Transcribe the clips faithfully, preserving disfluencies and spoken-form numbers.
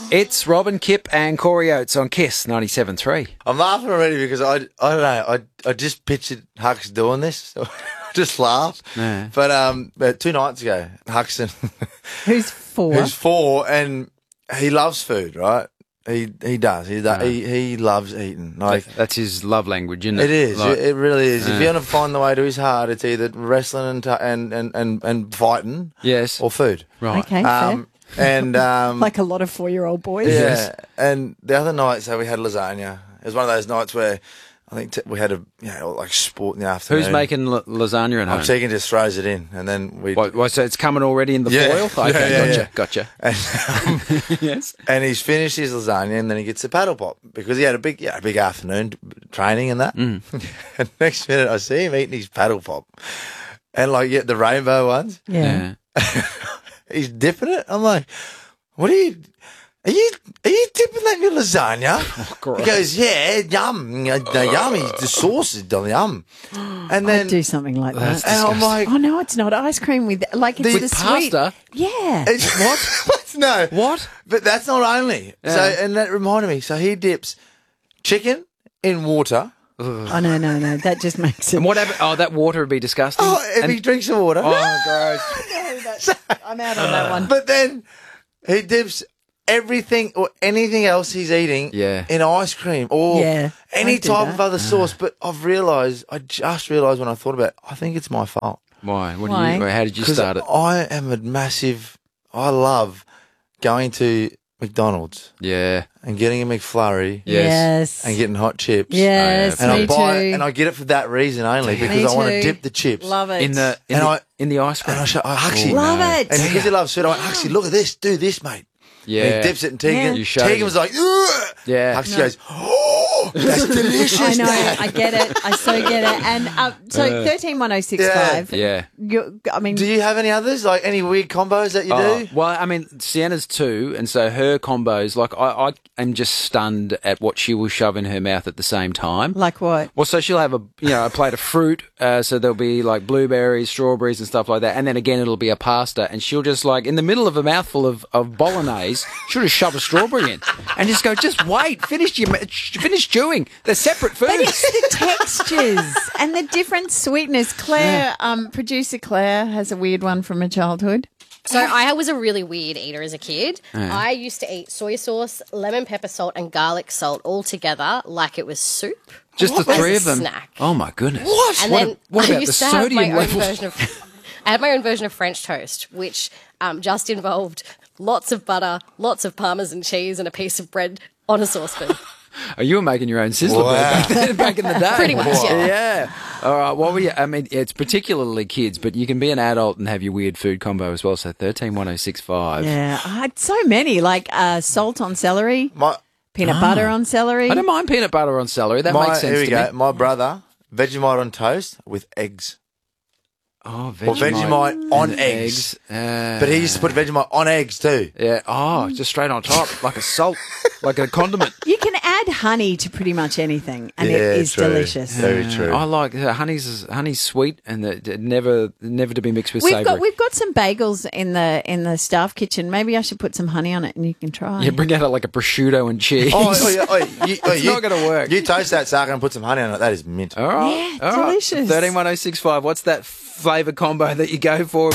It's Robin, Kip and Corey Oates on Kiss ninety-seven point three. I'm laughing already because I, I don't know, I I just pictured Hux doing this. So I just laughed. Yeah. But um, but two nights ago, Huxton, Who's four? who's four, and he loves food, right? He he does. He does. He, he loves eating. Like That's his love language, isn't it? it is. Like, it, it really is. Yeah. If you want to find the way to his heart, it's either wrestling and t- and, and, and, and fighting, yes. or food. Right. Okay, Um, and um, fair. Like a lot of four-year-old boys. yeah. And the other night, so we had lasagna. It was one of those nights where I think t- we had a you know like sport in the afternoon. Who's making l- lasagna at home? I'm Tegan just throws it in, and then we. What, what, so it's coming already in the Yeah. foil? Okay, Yeah, yeah, gotcha, yeah. gotcha. And, um, Yes. and he's finished his lasagna, and then he gets a paddle pop because he had a big, yeah, a big afternoon training and that. Mm. And next minute, I see him eating his paddle pop, and like yeah, the rainbow ones. Yeah. Yeah. He's dipping it. I'm like, what are you? Are you are you dipping that in your lasagna? Oh, He goes, yeah, yum, uh, the yummy, the sauce is the yum. And then I'd do something like That's that. and I'm disgusting. like, Oh no, it's not ice cream with like it's The the, sweet. pasta? Yeah. it's, what? no, What? But that's not only. So, Yeah. and that reminded me. So he dips chicken in water. Oh no, no, no. That just makes it. And what happened? Oh, that water would be disgusting. Oh, if And- he drinks the water. oh, gross. No, that's- I'm out on that one. But then he dips everything or anything else he's eating Yeah. in ice cream or Yeah, any I do type that. of other sauce. But I've realised, I just realised when I thought about it, I think it's my fault. Why? What Why? Do you, how did you Because start it? I am a massive, I love going to McDonald's Yeah. and getting a McFlurry Yes. and getting hot chips. Yes, And me I buy too. it, and I get it for that reason only because Me I want to too. dip the chips. Love it. In the in, And the, I- in the ice cream. And I show, I actually Love no. it. And because he loves food, I went, actually, look at this, do this, mate. Yeah. And he dips it, and Tegan, Yeah. You showed Tegan him. was like, ugh. Yeah. Huxley goes, oh, that's delicious. I know. Dad." I get it. I so get it. And uh, so thirteen one oh six five. Yeah. You, I mean, Do you have any others, like any weird combos that you Oh, do? well, I mean, Sienna's two, and so her combos, like, I, I am just stunned at what she will shove in her mouth at the same time. like what? Well, so she'll have a you know a plate of fruit, uh, so there'll be like blueberries, strawberries, and stuff like that, and then again it'll be a pasta, and she'll just like in the middle of a mouthful of, of bolognese, she'll just shove a strawberry in, and just go, just wait, finish your finish chewing. They're separate foods. But it's the textures and the different sweetness. Claire, um, producer Claire, has a weird one from her childhood. So I was a really weird eater as a kid. I used to eat soy sauce, lemon pepper salt, and garlic salt all together like it was soup. just the As three a of them. snack. Oh my goodness! What? And what, then a- what I about used the to have my sodium own levels? version of. I had my own version of French toast, which um, just involved lots of butter, lots of parmesan cheese, and a piece of bread on a saucepan. Oh, you were making your own sizzler Wow. bread back, then, back in the day. Pretty much, yeah. Yeah. All right. What were you? I mean, it's particularly kids, but you can be an adult and have your weird food combo as well. So thirteen one oh six five. Yeah, I had so many, like uh, salt on celery, My, peanut butter on celery. I don't mind peanut butter on celery. That my, makes sense here we to go. me. My brother, Vegemite on toast with eggs. Oh, Or Vegemite on and eggs. Uh, But he used to put Vegemite on eggs too. yeah. Oh, just straight on top, like a salt, like a condiment. You can add honey to pretty much anything, and Yeah, it is true. delicious. Very true. I like uh, honey's honey's sweet and the, never never to be mixed with We've savoury. got we've got some bagels in the in the staff kitchen. Maybe I should put some honey on it, and you can try. yeah, bring out like a prosciutto and cheese. Oh, oh, yeah, oh, you, oh, It's you, not gonna work. You toast that sucker and put some honey on it. That is mint. All right. Yeah, all right. delicious. thirteen one oh six five. What's that flavour combo that you go for?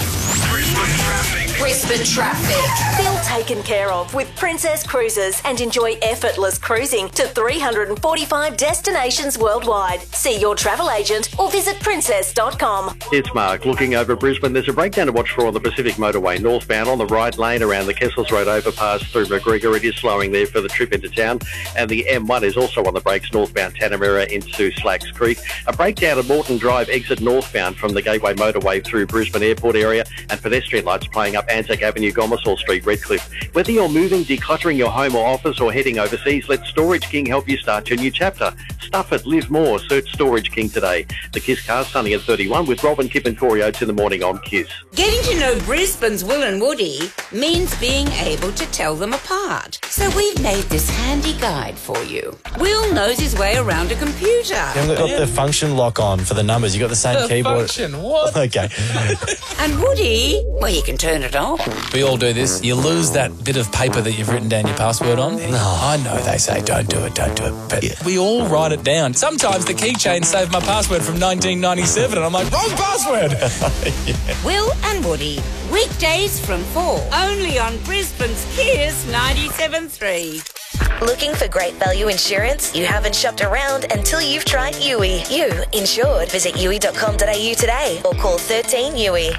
Brisbane traffic. Feel taken care of with Princess Cruises and enjoy effortless cruising to three hundred forty-five destinations worldwide. See your travel agent or visit princess dot com. It's Mark looking over Brisbane. There's a breakdown to watch for on the Pacific Motorway northbound on the right lane around the Kessels Road overpass through McGregor. It is slowing there for the trip into town. And the M one is also on the brakes northbound Tanamera into Slacks Creek. A breakdown at Moreton Drive exit northbound from the Gateway Motorway through Brisbane Airport area, and pedestrian lights playing up Anzac Avenue, Gomersall Street, Redcliffe. Whether you're moving, decluttering your home or office, or heading overseas, let Storage King help you start your new chapter. Stuff it, live more. Search Storage King today. The Kiss Cars sunny at thirty-one with Robin, Kip and Corey Oates in the morning on Kiss. Getting to know Brisbane's Will and Woody means being able to tell them apart. So we've made this handy guide for you. Will knows his way around a computer. You haven't got the function lock on for the numbers. You got the same The keyboard. function, what? Okay. And Woody, well, you can turn it off. We all do this. You lose that bit of paper that you've written down your password on? No. I know they say don't do it, don't do it, but yeah. we all write it down. Sometimes the keychain saved my password from nineteen ninety-seven and I'm like, wrong password! yeah. Will and Woody, weekdays from four, only on Brisbane's Kiers ninety-seven point three. Looking for great value insurance? You haven't shopped around until you've tried U I. You insured. Visit U I dot com dot a u today or call thirteen U I.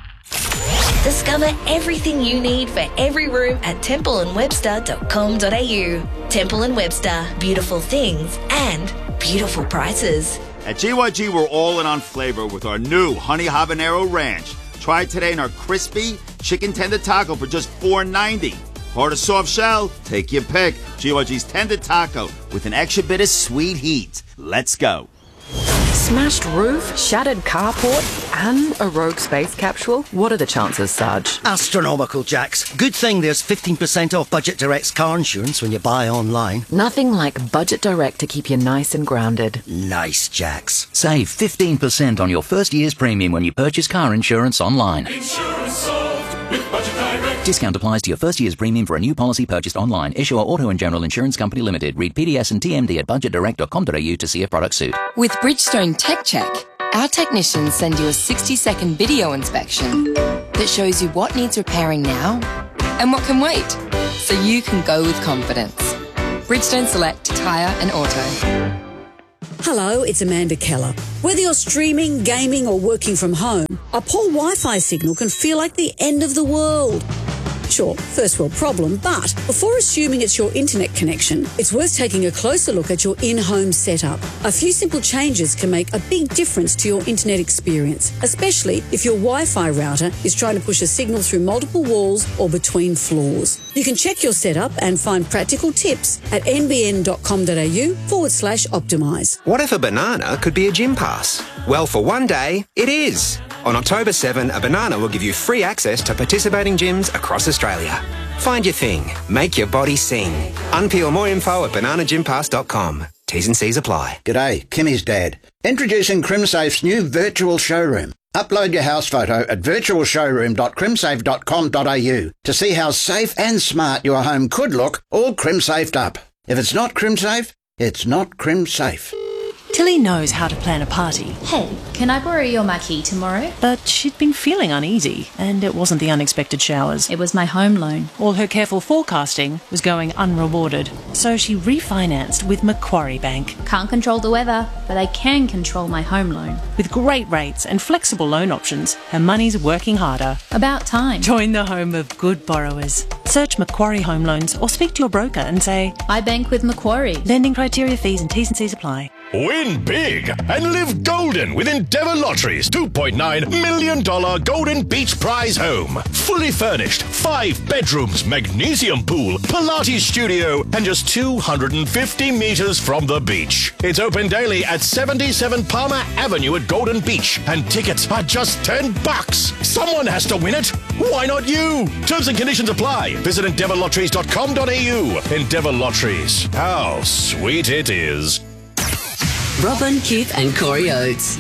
Discover everything you need for every room at temple and webster dot com dot a u. Temple and Webster, beautiful things and beautiful prices. At G Y G, we're all in on flavor with our new Honey Habanero Ranch. Try it today in our crispy chicken tender taco for just four ninety. Hard or soft shell? Take your pick. G Y G's tender taco with an extra bit of sweet heat. Let's go. Smashed roof, shattered carport, and a rogue space capsule? What are the chances, Sarge? Astronomical, Jax. Good thing there's fifteen percent off Budget Direct's car insurance when you buy online. Nothing like Budget Direct to keep you nice and grounded. Nice, Jax. Save fifteen percent on your first year's premium when you purchase car insurance online. Insurance solved with Budget Direct. Discount applies to your first year's premium for a new policy purchased online. Issuer Auto and General Insurance Company Limited. Read P D S and T M D at budget direct dot com dot a u to see if products suit. With Bridgestone Tech Check, our technicians send you a sixty second video inspection that shows you what needs repairing now and what can wait, so you can go with confidence. Bridgestone Select Tyre and Auto. Hello, it's Amanda Keller. Whether you're streaming, gaming or working from home, a poor Wi-Fi signal can feel like the end of the world. Sure, first world problem, but before assuming it's your internet connection, it's worth taking a closer look at your in-home setup. A few simple changes can make a big difference to your internet experience, especially if your Wi-Fi router is trying to push a signal through multiple walls or between floors. You can check your setup and find practical tips at nbn dot com dot a u forward slash optimise. What if a banana could be a gym pass? Well, for one day, it is. On October seventh, a banana will give you free access to participating gyms across Australia. Find your thing. Make your body sing. Unpeel more info at banana gym pass dot com. T's and C's apply. G'day, Kimmy's dad. Introducing CrimSafe's new virtual showroom. Upload your house photo at virtual showroom dot crimsafe dot com dot a u to see how safe and smart your home could look all CrimSafed up. If it's not CrimSafe, it's not CrimSafe. Tilly knows how to plan a party. Hey, can I borrow your marquee tomorrow? But she'd been feeling uneasy, and it wasn't the unexpected showers. It was my home loan. All her careful forecasting was going unrewarded, so she refinanced with Macquarie Bank. Can't control the weather, but I can control my home loan. With great rates and flexible loan options, her money's working harder. About time. Join the home of good borrowers. Search Macquarie Home Loans or speak to your broker and say, I bank with Macquarie. Lending criteria, fees and T's and C's apply. Win big and live golden with Endeavour Lottery's two point nine million dollars Golden Beach Prize home. Fully furnished, five bedrooms, magnesium pool, Pilates studio, and just two hundred fifty metres from the beach. It's open daily at seventy-seven Palmer Avenue at Golden Beach, and tickets are just ten bucks. Someone has to win it. Why not you? Terms and conditions apply. Visit endeavour lotteries dot com dot a u. Endeavour Lotteries. How sweet it is. Robin, Keith and Corey Oates.